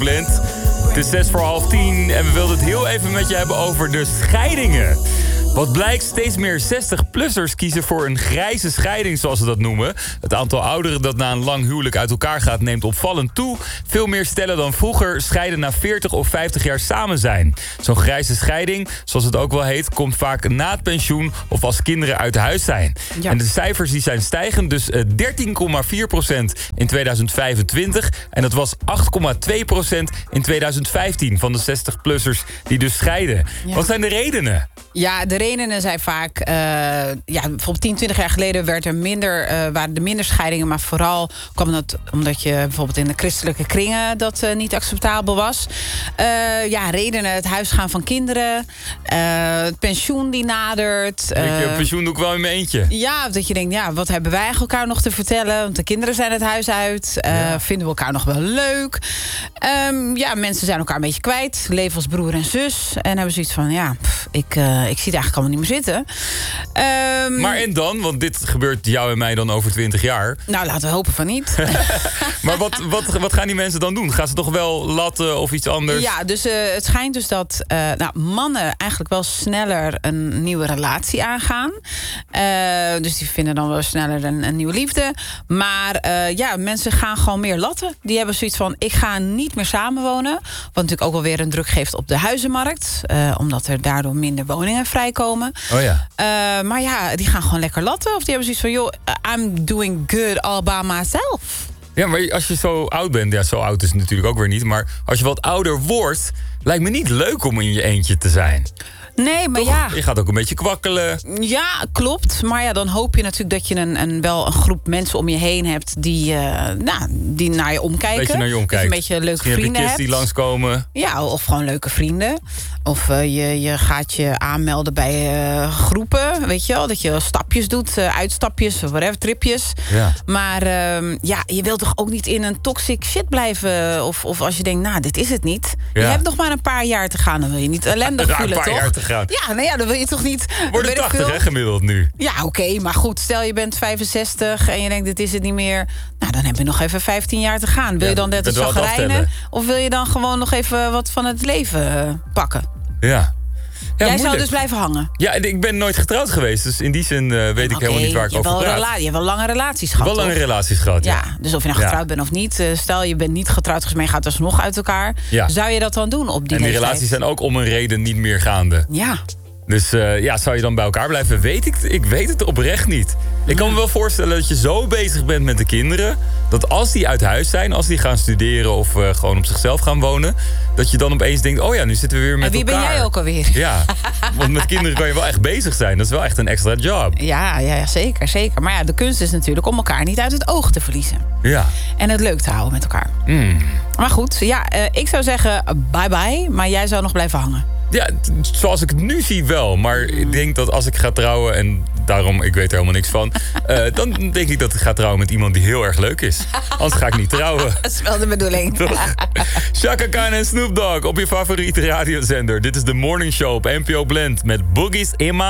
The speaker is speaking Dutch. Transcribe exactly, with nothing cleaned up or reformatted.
Blend. Het is zes voor half tien en we wilden het heel even met je hebben over de scheidingen. Wat blijkt, steeds meer zestig-plussers kiezen voor een grijze scheiding, zoals ze dat noemen. Het aantal ouderen dat na een lang huwelijk uit elkaar gaat neemt opvallend toe. Veel meer stellen dan vroeger scheiden na veertig of vijftig jaar samen zijn. Zo'n grijze scheiding, zoals het ook wel heet, komt vaak na het pensioen of als kinderen uit huis zijn. Ja. En de cijfers die zijn stijgend, dus dertien komma vier procent in tweeduizend vijfentwintig. En dat was acht komma twee procent in tweeduizend vijftien van de zestig-plussers die dus scheiden. Ja. Wat zijn de redenen? Ja, de redenen zijn vaak... Uh, ja, bijvoorbeeld tien, twintig jaar geleden werd er minder, uh, waren er minder scheidingen. Maar vooral kwam dat omdat je bijvoorbeeld in de christelijke kringen dat uh, niet acceptabel was. Uh, ja, redenen, het huisgaan van kinderen. Uh, het pensioen die nadert. Uh, Denk je, pensioen doe ik wel in mijn eentje. Ja, dat je denkt, ja, wat hebben wij elkaar nog te vertellen? Want de kinderen zijn het huis uit. Uh, ja. Vinden we elkaar nog wel leuk? Um, ja, mensen zijn elkaar een beetje kwijt. Leven als broer en zus. En hebben zoiets van, ja, pff, ik... Uh, Ik zie het eigenlijk allemaal niet meer zitten. Um, maar en dan? Want dit gebeurt jou en mij dan over twintig jaar. Nou, laten we hopen van niet. Maar wat, wat, wat gaan die mensen dan doen? Gaan ze toch wel latten of iets anders? Ja, dus uh, het schijnt dus dat uh, nou, mannen eigenlijk wel sneller een nieuwe relatie aangaan. Uh, dus die vinden dan wel sneller een, een nieuwe liefde. Maar uh, ja, mensen gaan gewoon meer latten. Die hebben zoiets van, ik ga niet meer samenwonen. Wat natuurlijk ook wel weer een druk geeft op de huizenmarkt. Uh, omdat er daardoor minder woningen vrijkomen. Oh ja. Uh, maar ja, die gaan gewoon lekker latten. Of die hebben zoiets van, joh, I'm doing good all by myself. Ja, maar als je zo oud bent... Ja, zo oud is het natuurlijk ook weer niet. Maar als je wat ouder wordt... lijkt me niet leuk om in je eentje te zijn. Nee, maar Toch? ja... Je gaat ook een beetje kwakkelen. Ja, klopt. Maar ja, dan hoop je natuurlijk dat je een, een, wel een groep mensen om je heen hebt... die, uh, nou, die naar je omkijken. Beetje naar je omkijkt. Dat je een beetje leuke Misschien vrienden heb je kids hebt. die langskomen. Ja, of gewoon leuke vrienden. Of uh, je, je gaat je aanmelden bij uh, groepen, weet je wel. Dat je stapjes doet, uh, uitstapjes, of whatever, tripjes. Ja. Maar uh, ja, je wilt toch ook niet in een toxic shit blijven? Of, of als je denkt, nou, dit is het niet. Ja. Je hebt nog maar een paar jaar te gaan. Dan wil je niet ellendig ja, voelen, een paar toch? jaar te gaan. Ja, nou ja, dan wil je toch niet... Worden tachtig, hè, gemiddeld nu. Ja, oké, okay, maar goed, stel je bent vijfenzestig en je denkt, dit is het niet meer. Nou, dan heb je nog even vijftien jaar te gaan. Wil Ja, je dan net een chagrijnen? Of wil je dan gewoon nog even wat van het leven uh, pakken? Ja. Ja, Jij moeilijk. zou dus blijven hangen? Ja, ik ben nooit getrouwd geweest. Dus in die zin uh, weet ik okay, helemaal niet waar ik over praat. Rela- je hebt wel lange relaties gehad, Wel lange toch? relaties gehad, ja. Ja, dus of je nou getrouwd ja. bent of niet. Uh, stel, je bent niet getrouwd, maar je gaat alsnog uit elkaar. Ja. Zou je dat dan doen op die En die leeftijd? relaties zijn ook om een reden niet meer gaande. Ja. Dus uh, ja, zou je dan bij elkaar blijven? Weet ik, ik weet het oprecht niet. Ik kan me wel voorstellen dat je zo bezig bent met de kinderen... dat als die uit huis zijn, als die gaan studeren... of uh, gewoon op zichzelf gaan wonen... dat je dan opeens denkt, oh ja, nu zitten we weer met elkaar. En wie elkaar. ben jij ook alweer? Ja, want met kinderen kan je wel echt bezig zijn. Dat is wel echt een extra job. Ja, ja, zeker, zeker. Maar ja, de kunst is natuurlijk om elkaar niet uit het oog te verliezen. Ja. En het leuk te houden met elkaar. Mm. Maar goed, ja, uh, ik zou zeggen bye-bye. Maar jij zou nog blijven hangen. Ja, t- zoals ik het nu zie wel. Maar mm. ik denk dat als ik ga trouwen... en daarom, ik weet er helemaal niks van... Uh, dan denk ik dat ik ga trouwen met iemand die heel erg leuk is. Anders ga ik niet trouwen. Dat is wel de bedoeling. Chaka Khan en Snoop Dogg op je favoriete radiozender. Dit is de Morning Show op N P O Blend met Boogies in My